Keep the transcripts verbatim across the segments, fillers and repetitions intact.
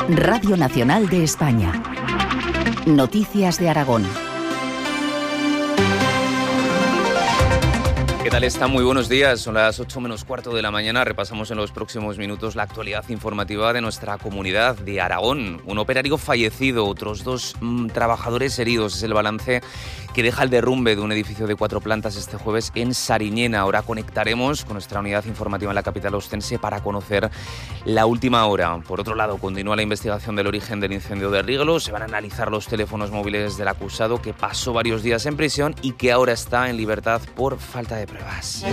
Radio Nacional de España. Noticias de Aragón. ¿Qué tal está? Muy buenos días. Son las ocho menos cuarto de la mañana. Repasamos en los próximos minutos la actualidad informativa de nuestra comunidad de Aragón. Un operario fallecido, otros dos mmm, trabajadores heridos. Es el balance que deja el derrumbe de un edificio de cuatro plantas este jueves en Sariñena. Ahora conectaremos con nuestra unidad informativa en la capital ostense para conocer la última hora. Por otro lado, continúa la investigación del origen del incendio de Riglo. Se van a analizar los teléfonos móviles del acusado, que pasó varios días en prisión y que ahora está en libertad por falta de pruebas.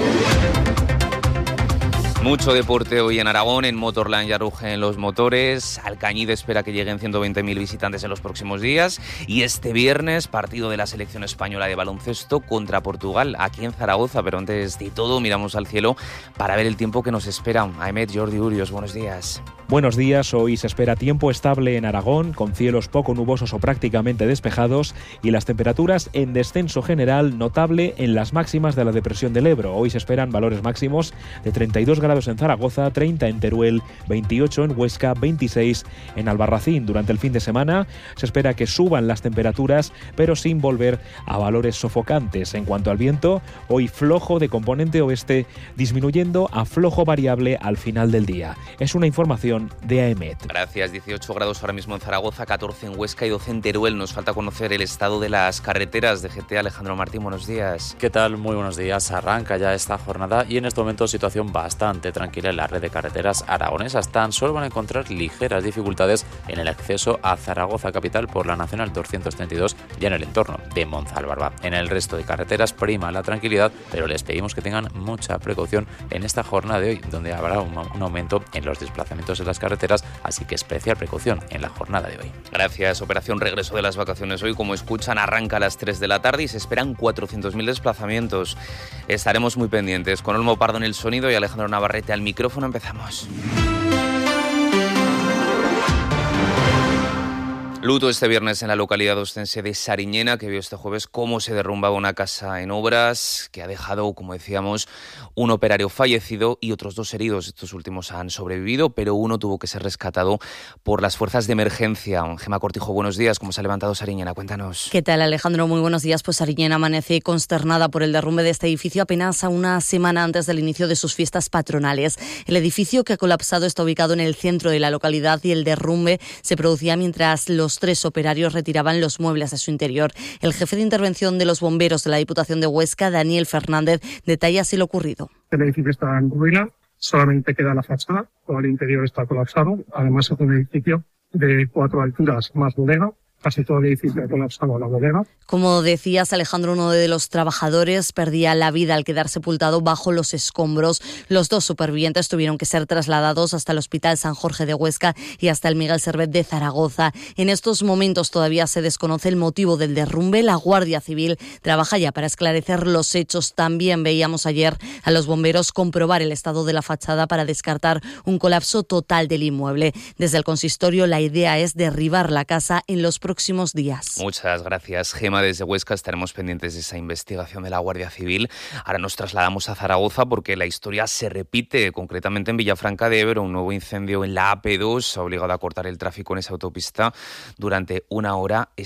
Mucho deporte hoy en Aragón. En Motorland ya rugen los motores. Alcañiz espera que lleguen ciento veinte mil visitantes en los próximos días. Y este viernes, partido de la selección española de baloncesto contra Portugal, aquí en Zaragoza. Pero antes de todo, miramos al cielo para ver el tiempo que nos espera. Ahmed, Jordi Urios, buenos días. Buenos días. Hoy se espera tiempo estable en Aragón, con cielos poco nubosos o prácticamente despejados, y las temperaturas en descenso general notable en las máximas de la depresión del Ebro. Hoy se esperan valores máximos de treinta y dos grados en Zaragoza, treinta en Teruel, veintiocho en Huesca, veintiséis en Albarracín. Durante el fin de semana se espera que suban las temperaturas, pero sin volver a valores sofocantes. En cuanto al viento, hoy flojo de componente oeste, disminuyendo a flojo variable al final del día. Es una información de A E M E T. Gracias. dieciocho grados ahora mismo en Zaragoza, catorce en Huesca y doce en Teruel. Nos falta conocer el estado de las carreteras de G T. Alejandro Martín, buenos días. ¿Qué tal? Muy buenos días. Arranca ya esta jornada y en este momento situación bastante tranquila en la red de carreteras aragonesas. Tan solo van a encontrar ligeras dificultades en el acceso a Zaragoza capital por la Nacional doscientos treinta y dos y en el entorno de Monzalbarba. En el resto de carreteras prima la tranquilidad, pero les pedimos que tengan mucha precaución en esta jornada de hoy, donde habrá un, un aumento en los desplazamientos en las carreteras, así que especial precaución en la jornada de hoy. Gracias. Operación regreso de las vacaciones hoy, como escuchan, arranca a las tres de la tarde y se esperan cuatrocientos mil desplazamientos. Estaremos muy pendientes. Con Olmo Pardo en el sonido y Alejandro Navarrete al micrófono, empezamos. Luto este viernes en la localidad ostense de Sariñena, que vio este jueves cómo se derrumbaba una casa en obras, que ha dejado, como decíamos, un operario fallecido y otros dos heridos. Estos últimos han sobrevivido, pero uno tuvo que ser rescatado por las fuerzas de emergencia. Gemma Cortijo, buenos días. ¿Cómo se ha levantado Sariñena? Cuéntanos. ¿Qué tal, Alejandro? Muy buenos días. Pues Sariñena amanece consternada por el derrumbe de este edificio apenas a una semana antes del inicio de sus fiestas patronales. El edificio que ha colapsado está ubicado en el centro de la localidad y el derrumbe se producía mientras los tres operarios retiraban los muebles de su interior. El jefe de intervención de los bomberos de la Diputación de Huesca, Daniel Fernández, detalla así lo ocurrido. El edificio está en ruina, solamente queda la fachada, todo el interior está colapsado. Además es un edificio de cuatro alturas más bodega. Casi todo el edificio ha colapsado la bodega. Como decías, Alejandro, uno de los trabajadores perdía la vida al quedar sepultado bajo los escombros. Los dos supervivientes tuvieron que ser trasladados hasta el Hospital San Jorge de Huesca y hasta el Miguel Servet de Zaragoza. En estos momentos todavía se desconoce el motivo del derrumbe. La Guardia Civil trabaja ya para esclarecer los hechos. También veíamos ayer a los bomberos comprobar el estado de la fachada para descartar un colapso total del inmueble. Desde el consistorio, la idea es derribar la casa en los próximos próximos días. Muchas gracias, Gema. Desde Huesca estaremos pendientes de esa investigación de la Guardia Civil. Ahora nos trasladamos a Zaragoza porque la historia se repite, concretamente en Villafranca de Ebro. Un nuevo incendio en la A P dos ha obligado a cortar el tráfico en esa autopista durante una hora.